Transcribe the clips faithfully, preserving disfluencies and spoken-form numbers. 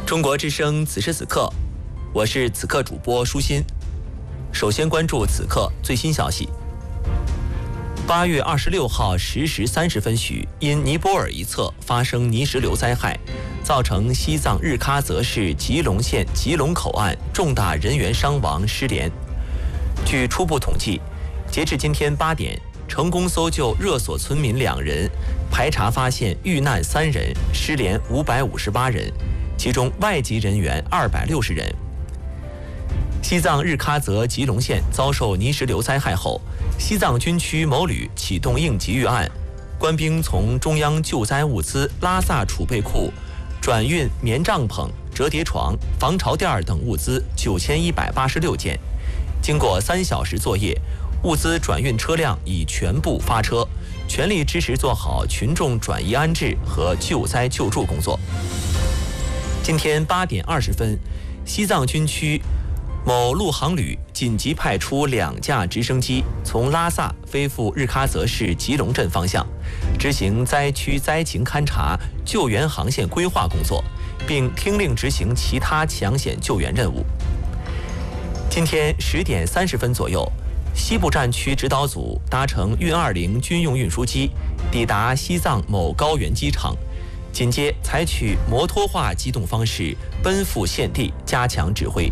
中国之声此时此刻，我是此刻主播舒心。首先关注此刻最新消息。八月二十六号十时三十分许，因尼泊尔一侧发生泥石流灾害，造成西藏日喀则市吉隆县吉隆口岸重大人员伤亡失联。据初步统计，截至今天八点，成功搜救热索村民两人，排查发现遇难三人，失联五百五十八人，其中外籍人员二百六十人。西藏日喀则吉隆县遭受泥石流灾害后，西藏军区某旅启动应急预案，官兵从中央救灾物资拉萨储备库转运棉帐篷、折叠床、防潮垫等物资九千一百八十六件。经过三小时作业，物资转运车辆已全部发车，全力支持做好群众转移安置和救灾救助工作。今天八点二十分，西藏军区某陆航旅紧急派出两架直升机，从拉萨飞赴日喀则市吉隆镇方向，执行灾区灾情勘察、救援航线规划工作，并听令执行其他抢险救援任务。今天十点三十分左右，西部战区指导组搭乘运二零军用运输机抵达西藏某高原机场，紧接采取摩托化机动方式奔赴现地，加强指挥。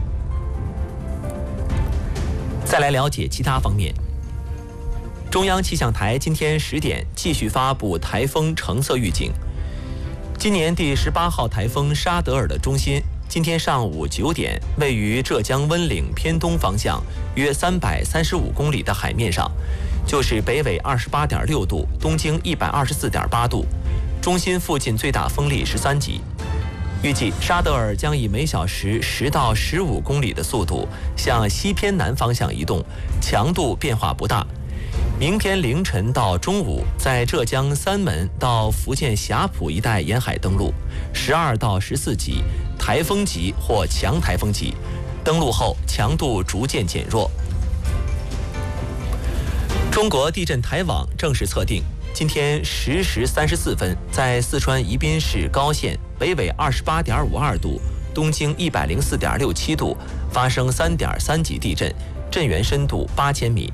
再来了解其他方面。中央气象台今天十点继续发布台风橙色预警。今年第十八号台风沙德尔的中心，今天上午九点位于浙江温岭偏东方向约三百三十五公里的海面上，就是北纬二十八点六度，东经一百二十四点八度，中心附近最大风力十三级。预计沙德尔将以每小时十到十五公里的速度向西偏南方向移动，强度变化不大。明天凌晨到中午，在浙江三门到福建霞浦一带沿海登陆，十二到十四级，台风级或强台风级。登陆后强度逐渐减弱。中国地震台网正式测定，今天十时三十四分，在四川宜宾市高县北纬二十八点五二度，东经一百零四点六七度，发生三点三级地震，震源深度八千米。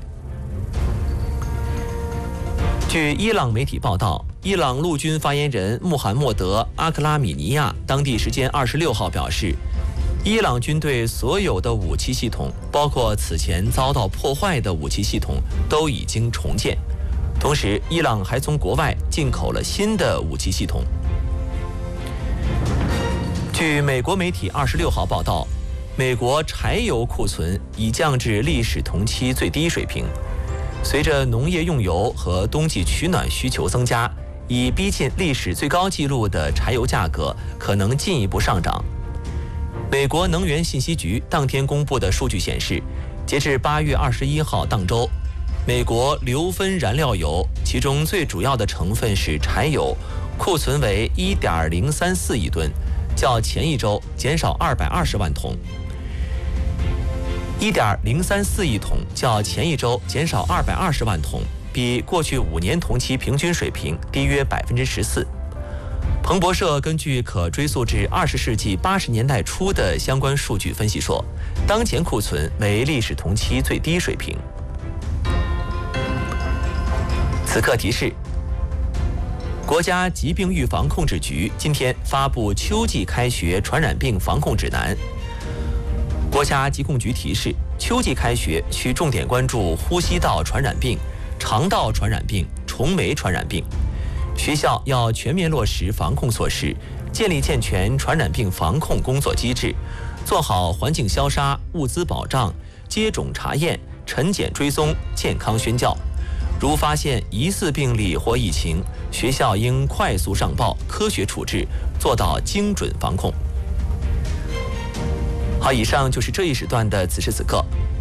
据伊朗媒体报道，伊朗陆军发言人穆罕默德·阿克拉米尼亚当地时间二十六号表示，伊朗军队所有的武器系统，包括此前遭到破坏的武器系统，都已经重建。同时，伊朗还从国外进口了新的武器系统。据美国媒体二十六号报道，美国柴油库存已降至历史同期最低水平。随着农业用油和冬季取暖需求增加，已逼近历史最高纪录的柴油价格可能进一步上涨。美国能源信息局当天公布的数据显示，截至八月二十一号当周，美国硫分燃料油，其中最主要的成分是柴油，库存为一点零三四亿吨，较前一周减少二百二十万桶。一点零三四亿桶较前一周减少二百二十万桶，比过去五年同期平均水平低约百分之十四。彭博社根据可追溯至二十世纪八十年代初的相关数据分析说，当前库存为历史同期最低水平。此刻提示：国家疾病预防控制局今天发布秋季开学传染病防控指南。国家疾控局提示，秋季开学需重点关注呼吸道传染病、肠道传染病、虫媒传染病。学校要全面落实防控措施，建立健全传染病防控工作机制，做好环境消杀、物资保障、接种查验、晨检追踪、健康宣教。如发现疑似病例或疫情，学校应快速上报、科学处置，做到精准防控。好，以上就是这一时段的此时此刻。